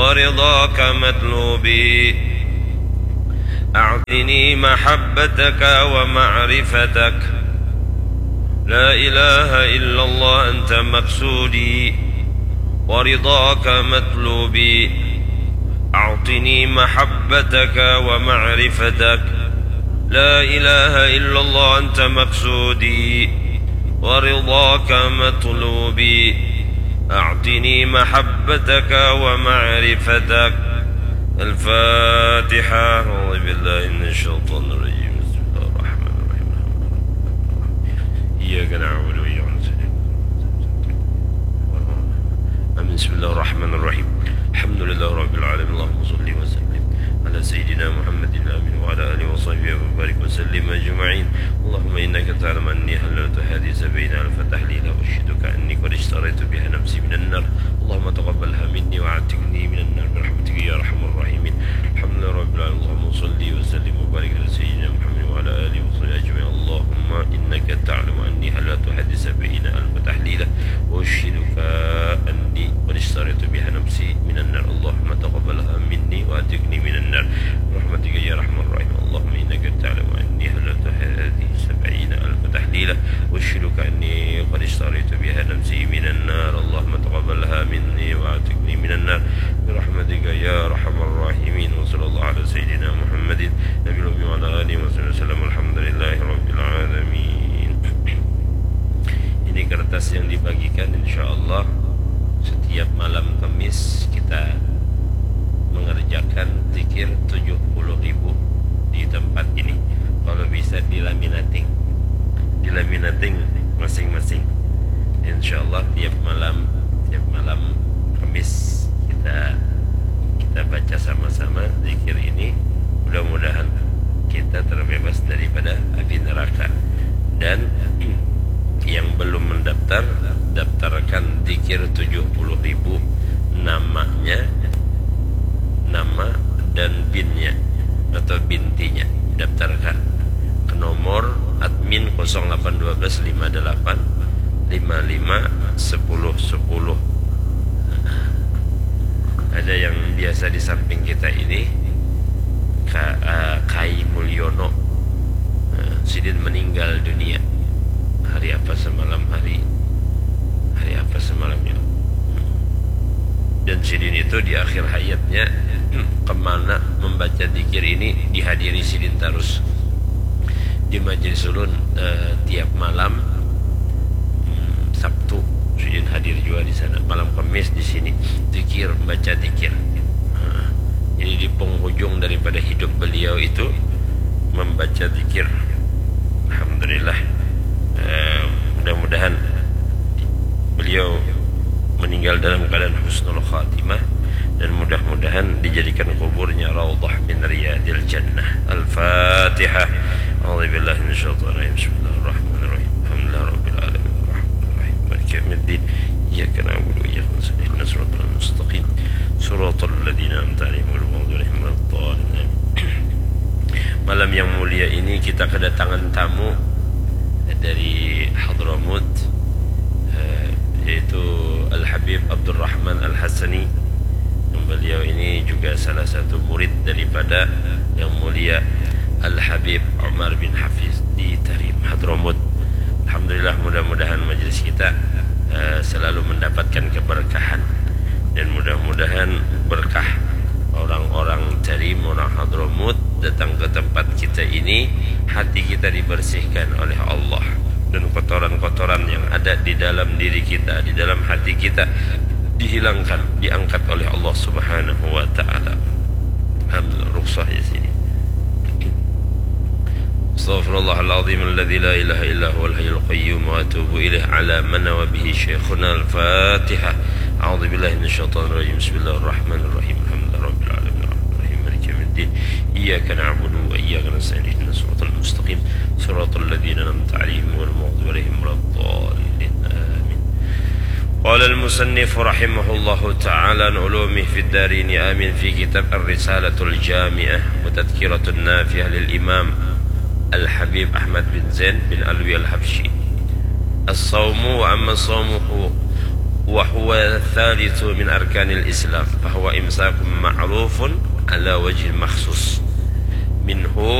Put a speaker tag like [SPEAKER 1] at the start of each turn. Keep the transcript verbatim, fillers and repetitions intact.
[SPEAKER 1] ورضاك مطلوبي أعطني محبتك ومعرفتك لا إله إلا الله أنت مقصودي ورضاك مطلوبي أعطني محبتك ومعرفتك لا إله إلا الله أنت مقصودي ورضاك مطلوبي أعطني محبتك ومعرفتك. الفاتحة. أعوذ بالله من الشيطان الرجيم. بسم الله الرحمن الرحيم. إياك نعبد وإياك نستعين. بسم الله الرحمن الرحيم. الحمد لله رب العالمين. اللهم صل وسلم على سيدنا محمد الأمين وعلى آله وصحبه وبارك وسلم أجمعين. اللهم إنك تعلم أني حللت هذه سبعين ألف تحليل وأشهدك أني قد اشتريت بها نفسي من النار. اللهم تقبلها مني وعتقني من النار برحمتك يا أرحم الراحمين. الحمد لله رب العالمين. اللهم صل وسلم وبارك على سيدنا محمد وعلى آله وصحبه أجمعين. اللهم إنك تعلم أني حللت هذه سبعين ألف تحليل وأشهدك أني قد اشتريت بها نفسي من النار. اللهم تقبلها مني وعتقني من النار برحمتك يا أرحم الراحمين. اللهم إنك تعلم أني حللت هذه سبعين ألف تحليلة وأشهدك أني قد اشتريت بها نفسي من النار. اللهم تقبلها مني وأعتقني من النار برحمتك يا أرحم الراحمين. وصلى الله على سيدنا محمد نبي الأمي وعلى آله وصحبه وسلم. الحمد لله رب العالمين. Ini kertas yang dibagikan, insyaallah setiap malam Kamis kita mengerjakan zikir tujuh puluh ribu di tempat ini. Kalau bisa dilaminating dilaminating masing-masing, insyaallah tiap malam tiap malam Kamis kita kita baca sama-sama zikir ini. Mudah-mudahan kita terbebas daripada api neraka. Dan yang belum mendaftar, daftarkan zikir tujuh puluh ribu, namanya, nama dan binnya atau bintinya, daftarkan ke nomor admin nol delapan satu dua lima delapan lima lima satu nol satu nol. Ada yang biasa di samping kita ini, Kai Mulyono, Sidin meninggal dunia. Hari apa semalam hari hari apa semalamnya? Dan Sidin itu di akhir hayatnya kemana membaca zikir ini, dihadiri Sidin terus di Majelis Ulun uh, tiap malam. hmm, Sabtu Sidin hadir juga di sana, malam Kamis di sini zikir, baca zikir. uh, Jadi di penghujung daripada hidup beliau itu membaca zikir. Alhamdulillah. Uh, mudah-mudahan beliau meninggal dalam keadaan husnul khatimah, dan mudah-mudahan dijadikan kuburnya raudhah min riyadil jannah. Al-Fatihah. A'udzu billahi minasyaitonir rajim. Bismillahirrahmanirrahim. Alhamdulillahi rabbil alamin. Arrahmanirrahim. Maliki yaumiddin. Iyyaka na'budu wa iyyaka nasta'in. Ihdinas siratal mustaqim. Siratal ladzina an'amta 'alaihim ghairil maghdubi 'alaihim waladdallin. Malam yang mulia ini kita kedatangan tamu dari Hadramut, yaitu Al-Habib Abdul Rahman Al-Hasani. Beliau ini juga salah satu murid daripada yang mulia Al-Habib Umar bin Hafiz di Tarim, Hadramut. Alhamdulillah, mudah-mudahan majlis kita uh, selalu mendapatkan keberkahan, dan mudah-mudahan berkah orang-orang Tarim, orang Hadramut datang ke tempat kita ini, hati kita dibersihkan oleh Allah, dan kotoran-kotoran yang ada di dalam diri kita, di dalam hati kita dihilangkan, diangkat oleh Allah Subhanahu wa taala. Alhamdulillah, rukhsah di sini. Astaghfirullahalazim alladzi la ilaha illa huwal hayyul qayyum wa atubu ilaih ala man wa bihi syekhuna. Al-Fatihah. A'udzu billahi minasyaitonir rajim. Bismillahirrahmanirrahim. Alhamdulillahi rabbil alamin. Arrahmanirrahim. Maliki yaumiddin. Iyyaka na'budu wa iyyaka nasta'in. Ihdinas siratal mustaqim. Siratal ladzina an'amta 'alaihim ghairil maghdubi 'alaihim waladdallin. Amin. Qala al-musannif rahimahullahu ta'ala an ulumihi fid darin amin fi kitab Ar-Risalatul Jami'ah wa Tadhkiratun Nafi'ah lil Imam Al-Habib Ahmad bin Zain bin Alwi Al-Habsyi. As-sawmu wa amma as-sawmu وهو الثالث من أركان الإسلام، فهو إمساك معروف على وجه مخصوص منه